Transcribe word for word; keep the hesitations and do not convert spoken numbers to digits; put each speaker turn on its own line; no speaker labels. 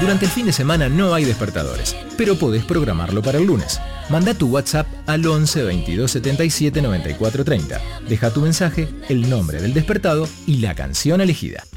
Durante el fin de semana no hay despertadores, pero podés programarlo para el lunes. Manda tu WhatsApp al once veintidós setenta y siete noventa y cuatro treinta. Deja tu mensaje, el nombre del despertado y la canción elegida.